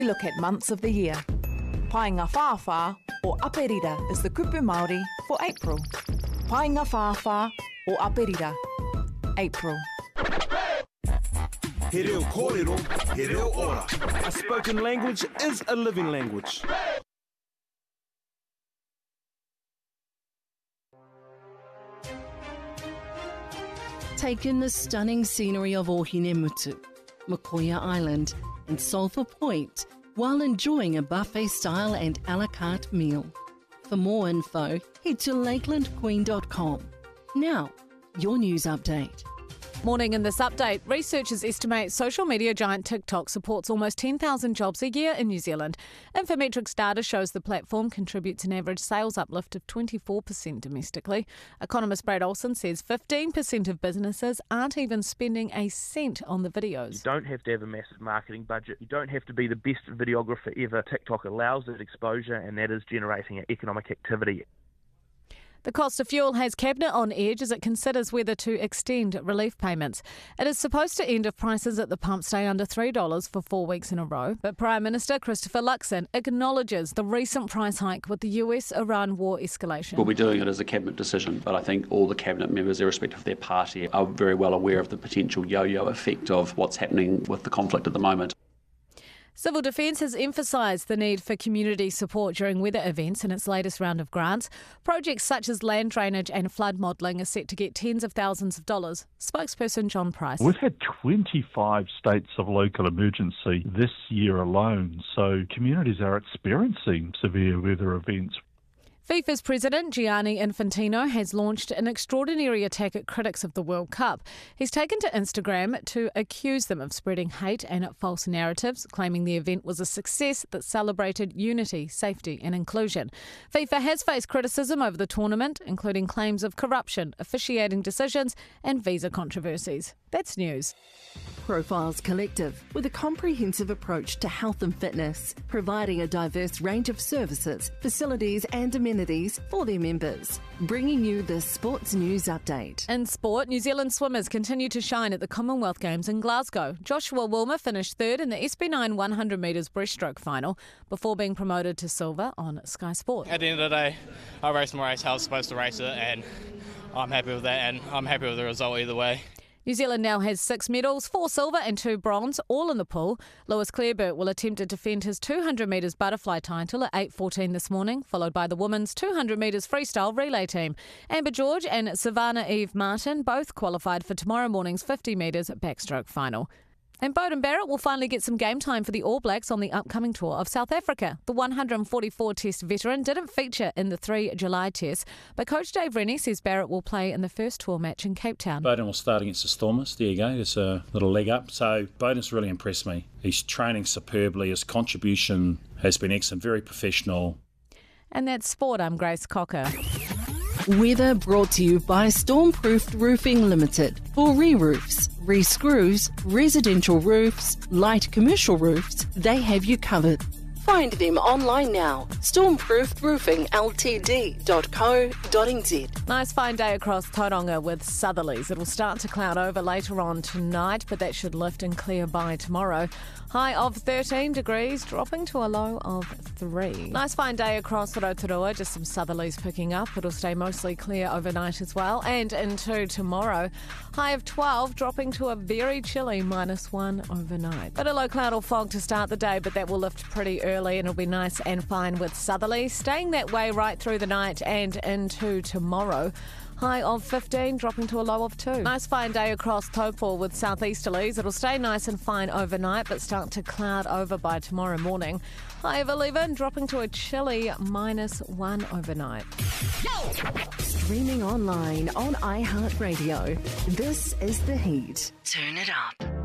Look at months of the year. Painga Whawha or Aperira is the kupu Māori for April. Painga Whawha or Aperira, April. He reo kōrero, he reo ora. A spoken language is a living language. Take in the stunning scenery of Ohinemutu, Makoia Island and Sulphur Point while enjoying a buffet-style and a la carte meal. For more info, head to lakelandqueen.com. Now, your news update. Morning in this update, researchers estimate social media giant TikTok supports almost 10,000 jobs a year in New Zealand. Infometrics data shows the platform contributes an average sales uplift of 24% domestically. Economist Brad Olsen says 15% of businesses aren't even spending a cent on the videos. You don't have to have a massive marketing budget. You don't have to be the best videographer ever. TikTok allows that exposure, and that is generating economic activity. The cost of fuel has Cabinet on edge as it considers whether to extend relief payments. It is supposed to end if prices at the pump stay under $3 for 4 weeks in a row. But Prime Minister Christopher Luxon acknowledges the recent price hike with the US-Iran war escalation. We'll be doing it as a Cabinet decision, but I think all the Cabinet members, irrespective of their party, are very well aware of the potential yo-yo effect of what's happening with the conflict at the moment. Civil Defence has emphasised the need for community support during weather events in its latest round of grants. Projects such as land drainage and flood modelling are set to get tens of thousands of dollars. Spokesperson John Price. We've had 25 states of local emergency this year alone, so communities are experiencing severe weather events. FIFA's president, Gianni Infantino, has launched an extraordinary attack at critics of the World Cup. He's taken to Instagram to accuse them of spreading hate and false narratives, claiming the event was a success that celebrated unity, safety and inclusion. FIFA has faced criticism over the tournament, including claims of corruption, officiating decisions and visa controversies. That's news. Profiles Collective, with a comprehensive approach to health and fitness, providing a diverse range of services, facilities and amenities for their members. Bringing you the sports news update. In sport, New Zealand swimmers continue to shine at the Commonwealth Games in Glasgow. Joshua Wilmer finished third in the SB9 100 metres breaststroke final before being promoted to silver on Sky Sport. At the end of the day, I raced my race how I was supposed to race it, and I'm happy with that, and I'm happy with the result either way. New Zealand now has 6 medals, 4 silver and 2 bronze, all in the pool. Lewis Clareburt will attempt to defend his 200 metres butterfly title at 8:14 this morning, followed by the women's 200 metres freestyle relay team. Amber George and Savannah Eve Martin both qualified for tomorrow morning's 50 metres backstroke final. And Beauden Barrett will finally get some game time for the All Blacks on the upcoming tour of South Africa. The 144-test veteran didn't feature in the 3 July tests, but coach Dave Rennie says Barrett will play in the first tour match in Cape Town. Beauden will start against the Stormers. There you go. It's a little leg up. So Beauden's really impressed me. He's training superbly. His contribution has been excellent, very professional. And that's sport. I'm Grace Cocker. Weather brought to you by Stormproofed Roofing Limited. For re-roofs, re-screws, residential roofs, light commercial roofs, they have you covered. Find them online now. stormproofedroofingltd.co.nz. Nice fine day across Tauranga with southerlies. It'll start to cloud over later on tonight, but that should lift and clear by tomorrow. High of 13 degrees, dropping to a low of 3. Nice fine day across Rotorua, just some southerlies picking up. It'll stay mostly clear overnight as well, and into tomorrow. High of 12, dropping to a very chilly -1 overnight. But a low cloud or fog to start the day, but that will lift pretty early and it'll be nice and fine with southerlies, staying that way right through the night and into tomorrow. High of 15, dropping to a low of 2. Nice fine day across Taupo with southeasterlies. It'll stay nice and fine overnight, but start to cloud over by tomorrow morning. High of 11, dropping to a chilly -1 overnight. Streaming online on iHeartRadio. This is The Heat. Turn it up.